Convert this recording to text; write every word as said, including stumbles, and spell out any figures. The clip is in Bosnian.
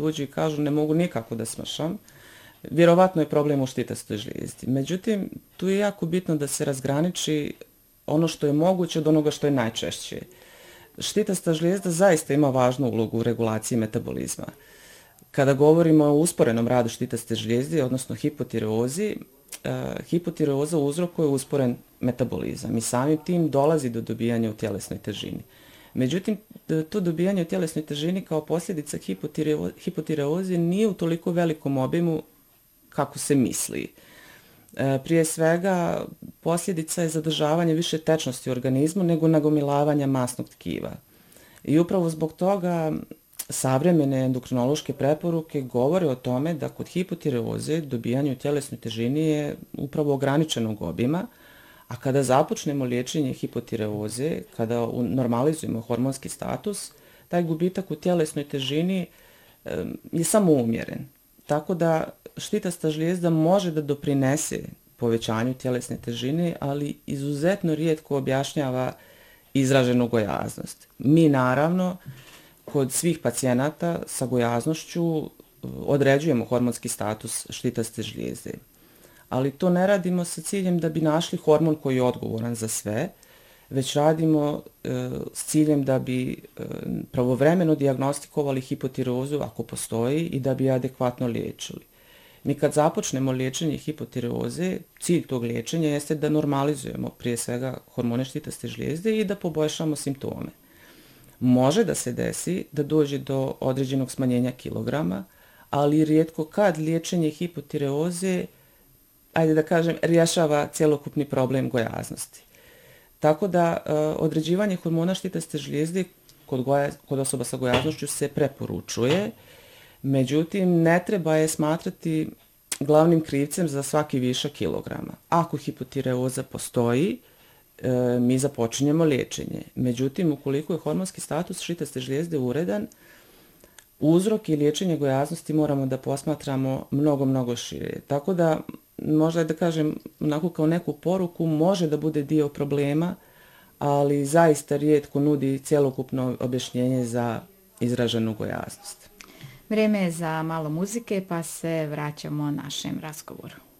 dođu i kažu ne mogu nikako da smršam, vjerovatno je problem u štitastoj žlijezdi. Međutim, tu je jako bitno da se razgraniči ono što je moguće od onoga što je najčešće. Štitasta žlijezda zaista ima važnu ulogu u regulaciji metabolizma. Kada govorimo o usporenom radu štitaste žlijezde, odnosno hipotireozi, hipotireoza uzrokuje usporen metabolizam i samim tim dolazi do dobijanja u tjelesnoj težini. Međutim, to dobijanje u tjelesnoj težini kao posljedica hipotireoze nije u toliko velikom obimu kako se misli. Prije svega, posljedica je zadržavanje više tečnosti u organizmu nego nagomilavanja masnog tkiva. I upravo zbog toga savremene endokrinološke preporuke govore o tome da kod hipotireoze dobijanje u tjelesnoj težini je upravo ograničenog obima, a kada započnemo liječenje hipotireoze, kada normalizujemo hormonski status, taj gubitak u tjelesnoj težini je samo umjeren. Tako da štitasta žlijezda može da doprinese povećanju tjelesne težine, ali izuzetno rijetko objašnjava izraženu gojaznost. Mi naravno kod svih pacijenata sa gojaznošću određujemo hormonski status štitaste žlijezde. Ali to ne radimo sa ciljem da bi našli hormon koji je odgovoran za sve, već radimo e, s ciljem da bi e, pravovremeno dijagnostikovali hipotireozu ako postoji i da bi je adekvatno liječili. Mi kad započnemo liječenje hipotireoze, cilj tog liječenja jeste da normalizujemo prije svega hormone štitaste žlijezde i da poboljšamo simptome. Može da se desi da dođe do određenog smanjenja kilograma, ali rijetko kad liječenje hipotireoze, ajde da kažem, rješava cjelokupni problem gojaznosti. Tako da uh, određivanje hormona štitaste žlijezde kod, goja, kod osoba sa gojaznošću se preporučuje, međutim ne treba je smatrati glavnim krivcem za svaki višak kilograma. Ako hipotireoza postoji, uh, mi započinjemo liječenje. Međutim, ukoliko je hormonski status štitaste žlijezde uredan, uzrok i liječenje gojaznosti moramo da posmatramo mnogo, mnogo šire. Tako da, možda da kažem, onako kao neku poruku, može da bude dio problema, ali zaista rijetko nudi cjelokupno objašnjenje za izraženu gojaznost. Vrijeme je za malo muzike, pa se vraćamo našem razgovoru.